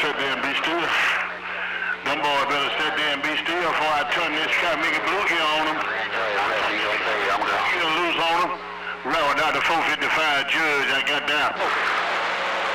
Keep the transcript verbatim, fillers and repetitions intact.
sit there and be still. Them boys better sit there and be still before I turn this car, make it blue here on them. Get loose on them. Right without the four fifty-five judge I got down.